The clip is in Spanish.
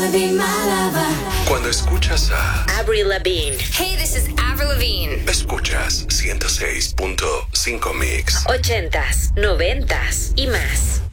Cuando escuchas a Avril Lavigne. Hey, this is Avril Lavigne. escuchas 106.5 Mix. 80s, 90s y más.